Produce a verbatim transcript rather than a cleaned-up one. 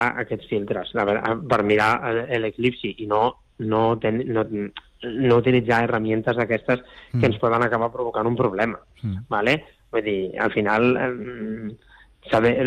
aquests filtres per mirar l'eclipsi i no, no, ten, no, no utilitzar herramientes aquestes que mm. ens poden acabar provocant un problema. Mm. ¿Vale? Vull dir, al final... Eh, saber,